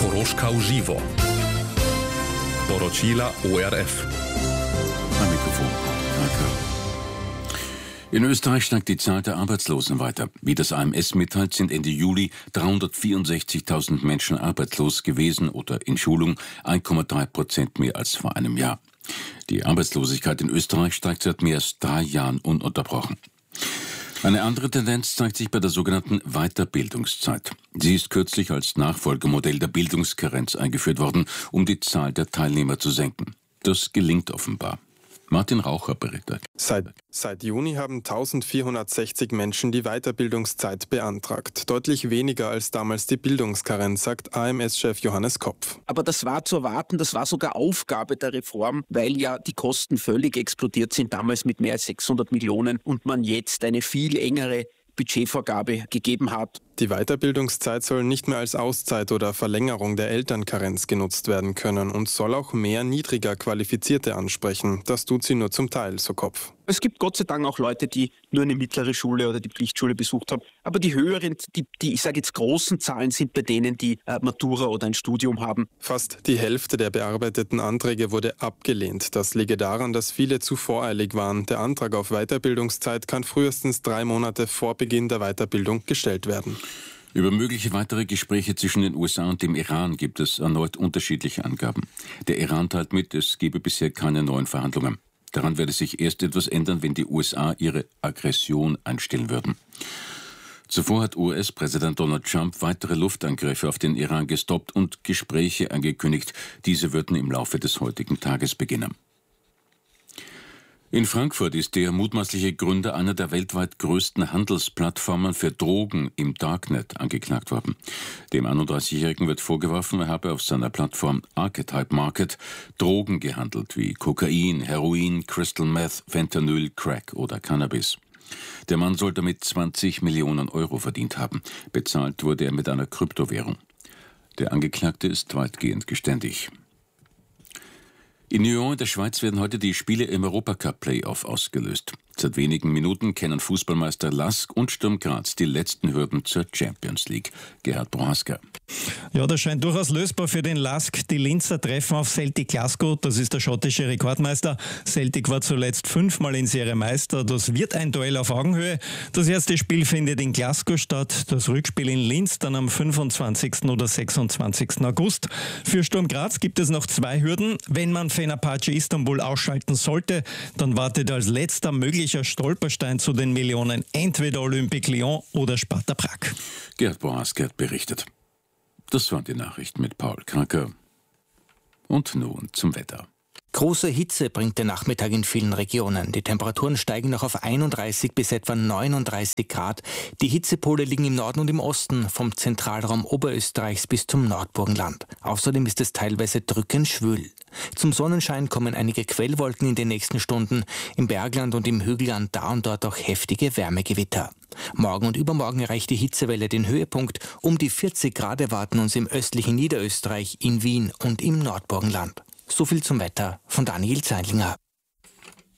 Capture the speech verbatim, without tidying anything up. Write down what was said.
Koroška u živo. Poročila O R F. Am Mikrofon. Danke. In Österreich steigt die Zahl der Arbeitslosen weiter. Wie das A M S mitteilt, sind Ende Juli dreihundertvierundsechzigtausend Menschen arbeitslos gewesen oder in Schulung, eins Komma drei Prozent mehr als vor einem Jahr. Die Arbeitslosigkeit in Österreich steigt seit mehr als drei Jahren ununterbrochen. Eine andere Tendenz zeigt sich bei der sogenannten Weiterbildungszeit. Sie ist kürzlich als Nachfolgemodell der Bildungskarenz eingeführt worden, um die Zahl der Teilnehmer zu senken. Das gelingt offenbar. Martin Raucher berichtet. Seit, seit Juni haben eintausendvierhundertsechzig Menschen die Weiterbildungszeit beantragt. Deutlich weniger als damals die Bildungskarenz, sagt A M S-Chef Johannes Kopf. Aber das war zu erwarten, das war sogar Aufgabe der Reform, weil ja die Kosten völlig explodiert sind, damals mit mehr als sechshundert Millionen und man jetzt eine viel engere Budgetvorgabe gegeben hat. Die Weiterbildungszeit soll nicht mehr als Auszeit oder Verlängerung der Elternkarenz genutzt werden können und soll auch mehr niedriger Qualifizierte ansprechen. Das tut sie nur zum Teil, so Kopf. Es gibt Gott sei Dank auch Leute, die nur eine mittlere Schule oder die Pflichtschule besucht haben. Aber die höheren, die, die ich sage jetzt großen Zahlen sind bei denen, die äh, Matura oder ein Studium haben. Fast die Hälfte der bearbeiteten Anträge wurde abgelehnt. Das liege daran, dass viele zu voreilig waren. Der Antrag auf Weiterbildungszeit kann frühestens drei Monate vor Beginn der Weiterbildung gestellt werden. Über mögliche weitere Gespräche zwischen den U S A und dem Iran gibt es erneut unterschiedliche Angaben. Der Iran teilt mit, es gebe bisher keine neuen Verhandlungen. Daran werde sich erst etwas ändern, wenn die U S A ihre Aggression einstellen würden. Zuvor hat U S-Präsident Donald Trump weitere Luftangriffe auf den Iran gestoppt und Gespräche angekündigt. Diese würden im Laufe des heutigen Tages beginnen. In Frankfurt ist der mutmaßliche Gründer einer der weltweit größten Handelsplattformen für Drogen im Darknet angeklagt worden. Dem einunddreißigjährigen wird vorgeworfen, er habe auf seiner Plattform Archetype Market Drogen gehandelt, wie Kokain, Heroin, Crystal Meth, Fentanyl, Crack oder Cannabis. Der Mann soll damit zwanzig Millionen Euro verdient haben. Bezahlt wurde er mit einer Kryptowährung. Der Angeklagte ist weitgehend geständig. In Nyon in der Schweiz werden heute die Spiele im Europacup-Playoff ausgelöst. Seit wenigen Minuten kennen Fußballmeister Lask und Sturm Graz die letzten Hürden zur Champions League. Gerhard Prohaska. Ja, das scheint durchaus lösbar für den Lask. Die Linzer treffen auf Celtic Glasgow, das ist der schottische Rekordmeister. Celtic war zuletzt fünfmal in Serie Meister. Das wird ein Duell auf Augenhöhe. Das erste Spiel findet in Glasgow statt, das Rückspiel in Linz dann am fünfundzwanzigsten oder sechsundzwanzigsten August. Für Sturm Graz gibt es noch zwei Hürden. Wenn man Fenerbahce Istanbul ausschalten sollte, dann wartet als letzter möglicher Stolperstein zu den Millionen entweder Olympique Lyon oder Sparta Prag. Gerhard Prohaska hat berichtet. Das waren die Nachrichten mit Paul Kracker. Und nun zum Wetter. Große Hitze bringt der Nachmittag in vielen Regionen. Die Temperaturen steigen noch auf einunddreißig bis etwa neununddreißig Grad. Die Hitzepole liegen im Norden und im Osten, vom Zentralraum Oberösterreichs bis zum Nordburgenland. Außerdem ist es teilweise drückend schwül. Zum Sonnenschein kommen einige Quellwolken in den nächsten Stunden. Im Bergland und im Hügelland da und dort auch heftige Wärmegewitter. Morgen und übermorgen erreicht die Hitzewelle den Höhepunkt. Um die vierzig Grad erwarten uns im östlichen Niederösterreich, in Wien und im Nordburgenland. So viel zum Wetter von Daniel Zeidlinger.